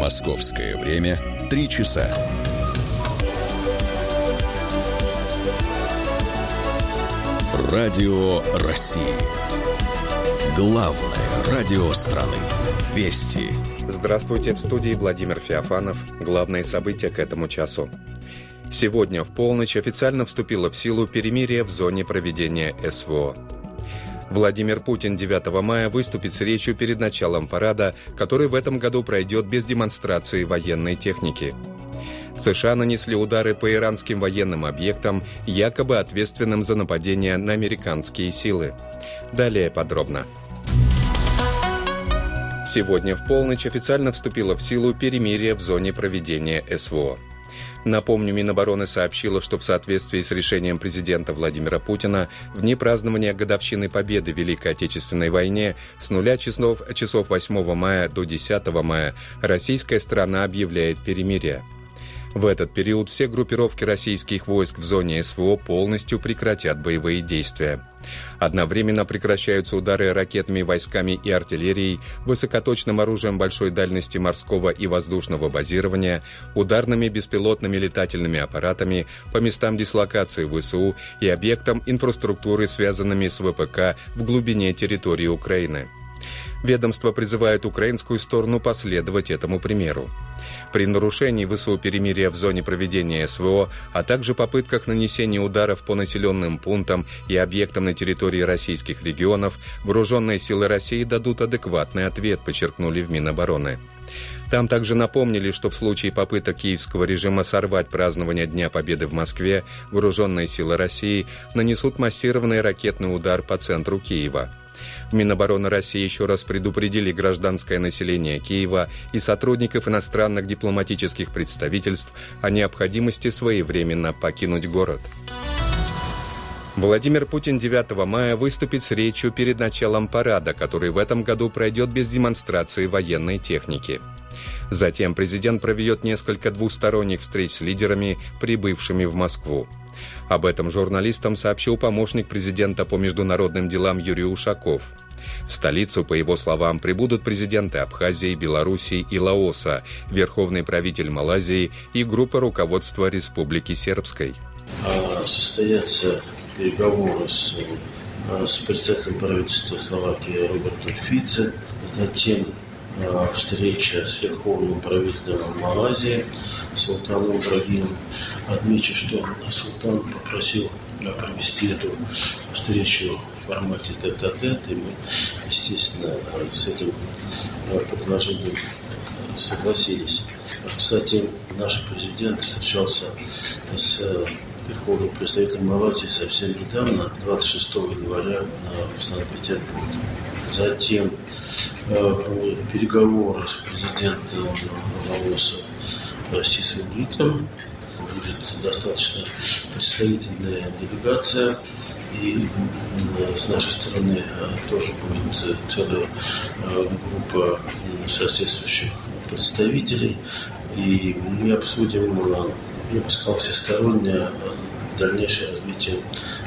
Московское время 3 часа. Радио России. Главное радио страны. Вести. Здравствуйте, в студии Владимир Феофанов. Главные события к этому часу. Сегодня в полночь официально вступило в силу перемирие в зоне проведения СВО. Владимир Путин 9 мая выступит с речью перед началом парада, который в этом году пройдет без демонстрации военной техники. США нанесли удары по иранским военным объектам, якобы ответственным за нападение на американские силы. Далее подробно. Сегодня в полночь официально вступило в силу перемирие в зоне проведения СВО. Напомню, Минобороны сообщило, что в соответствии с решением президента Владимира Путина в дни празднования годовщины Победы в Великой Отечественной войне с 0 часов 8 мая до 10 мая российская сторона объявляет перемирие. В этот период все группировки российских войск в зоне СВО полностью прекратят боевые действия. Одновременно прекращаются удары ракетными войсками и артиллерией, высокоточным оружием большой дальности морского и воздушного базирования, ударными беспилотными летательными аппаратами по местам дислокации ВСУ и объектам инфраструктуры, связанными с ВПК в глубине территории Украины. Ведомство призывает украинскую сторону последовать этому примеру. При нарушении ВСУ перемирия в зоне проведения СВО, а также попытках нанесения ударов по населенным пунктам и объектам на территории российских регионов, вооруженные силы России дадут адекватный ответ, подчеркнули в Минобороны. Там также напомнили, что в случае попыток киевского режима сорвать празднование Дня Победы в Москве, вооруженные силы России нанесут массированный ракетный удар по центру Киева. В Минобороны России еще раз предупредили гражданское население Киева и сотрудников иностранных дипломатических представительств о необходимости своевременно покинуть город. Владимир Путин 9 мая выступит с речью перед началом парада, который в этом году пройдет без демонстрации военной техники. Затем президент проведет несколько двусторонних встреч с лидерами, прибывшими в Москву. Об этом журналистам сообщил помощник президента по международным делам Юрий Ушаков. В столицу, по его словам, прибудут президенты Абхазии, Белоруссии и Лаоса, верховный правитель Малайзии и группа руководства Республики Сербской. Состоятся переговоры с председателем правительства Словакии Робертом Фицо, затем встреча с верховным правителем Малайзии Султаном Ибрагимом. Отмечу, что Султан попросил провести эту встречу в формате тет-а-тет, и мы, естественно, с этим предложением согласились. Кстати, наш президент встречался с верховным представителем Малайзии совсем недавно, 26 января в Санкт-Петербурге. Затем переговоры с президентом Лаоса Сису Литом. Будет достаточно представительная делегация, и с нашей стороны тоже будет целая группа соответствующих представителей, и мы обсудим, я бы сказал, всестороннее дальнейшее развитие